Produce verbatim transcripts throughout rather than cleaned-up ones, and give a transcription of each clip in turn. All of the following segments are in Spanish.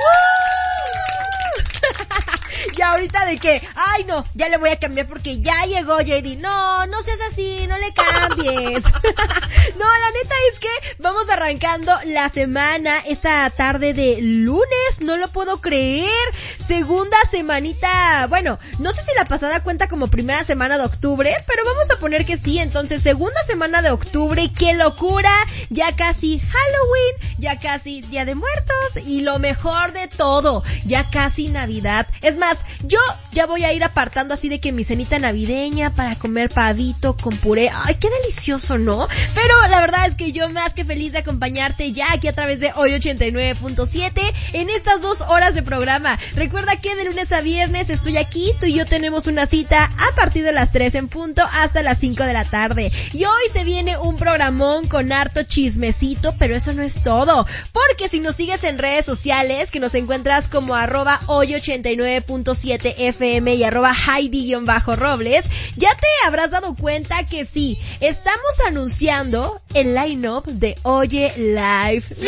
Y ahorita de que, ay no, ya le voy a cambiar porque ya llegó J D. No, no seas así, no le cambies. No, la neta es que vamos arrancando la semana esta tarde de lunes, no lo puedo creer. Segunda semanita, bueno, no sé si la pasada cuenta como primera semana de octubre, pero vamos a poner que sí. Entonces, segunda semana de octubre, qué locura, ya casi Halloween, ya casi Día de Muertos y lo mejor de todo, ya casi Navidad. Es más, yo ya voy a ir apartando así de que mi cenita navideña para comer pavito con puré. Ay, qué delicioso, ¿no? Pero la verdad es que yo más que feliz de acompañarte ya aquí a través de Hoy ochenta y nueve punto siete en estas dos horas de programa. Recuerda que de lunes a viernes estoy aquí, tú y yo tenemos una cita a partir de las tres en punto hasta las cinco de la tarde. Y hoy se viene un programón con harto chismecito, pero eso no es todo. Porque si nos sigues en redes sociales, que nos encuentras como arroba hoy ochenta y nueve punto siete F M y arroba Heidi-Robles, ya te habrás dado cuenta que sí, estamos anunciando el line-up de Oye Live. ¡Sí!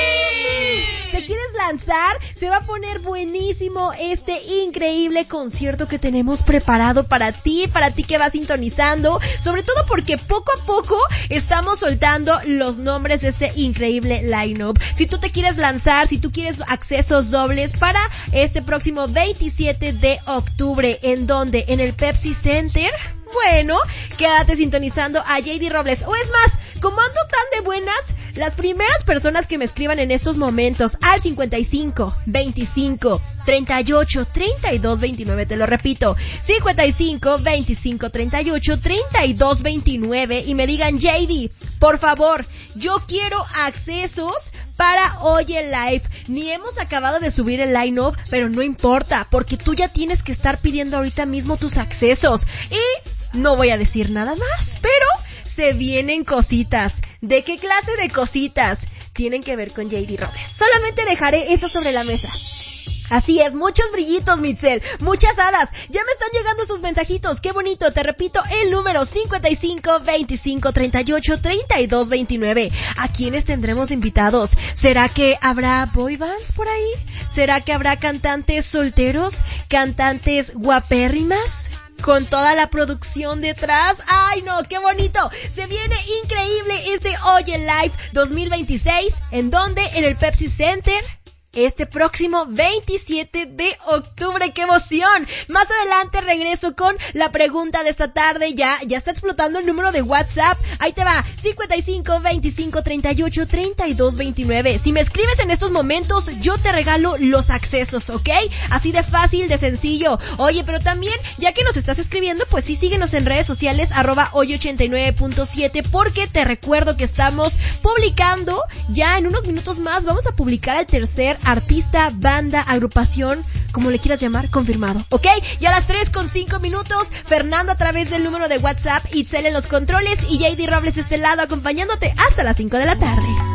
¿Te quieres lanzar? Se va a poner buenísimo este increíble concierto que tenemos preparado para ti, para ti que vas sintonizando, sobre todo porque poco a poco estamos soltando los nombres de este increíble line-up. Si tú te quieres lanzar, si tú quieres accesos dobles para este próximo veintisiete de octubre, ¿en dónde? En el Pepsi Center. Bueno, quédate sintonizando a J D Robles. O es más, como ando tan de buenas, las primeras personas que me escriban en estos momentos al cincuenta y cinco, veinticinco, treinta y ocho, treinta y dos, veintinueve, te lo repito, cincuenta y cinco, veinticinco, treinta y ocho, treinta y dos, veintinueve y me digan, J D, por favor, yo quiero accesos para Oye Live. Ni hemos acabado de subir el line-up, pero no importa, porque tú ya tienes que estar pidiendo ahorita mismo tus accesos. Y no voy a decir nada más, pero se vienen cositas. ¿De qué clase de cositas? Tienen que ver con J D Robles. Solamente dejaré eso sobre la mesa. Así es, muchos brillitos, Mitzel, muchas hadas. Ya me están llegando sus mensajitos, qué bonito. Te repito el número cincuenta y cinco, veinticinco, treinta y ocho, treinta y dos, veintinueve. ¿A quiénes tendremos invitados? ¿Será que habrá boy bands por ahí? ¿Será que habrá cantantes solteros? ¿Cantantes guapérrimas? Con toda la producción detrás. ¡Ay no, qué bonito! Se viene increíble este Oye Live dos mil veintiséis. ¿En dónde? En el Pepsi Center. Este próximo veintisiete de octubre, ¡qué emoción! Más adelante regreso con la pregunta de esta tarde. Ya, ya está explotando el número de WhatsApp. Ahí te va, cincuenta y cinco, veinticinco, treinta y ocho, treinta y dos, veintinueve. Si me escribes en estos momentos, yo te regalo los accesos, ¿ok? Así de fácil, de sencillo. Oye, pero también, ya que nos estás escribiendo, pues sí, síguenos en redes sociales, arroba hoy ochenta y nueve punto siete, porque te recuerdo que estamos publicando, ya en unos minutos más, vamos a publicar al tercer artista, banda, agrupación, como le quieras llamar, confirmado, ¿ok? Y a las tres con cinco minutos, Fernando a través del número de WhatsApp, Itzel en los controles y J D Robles de este lado acompañándote hasta las cinco de la tarde.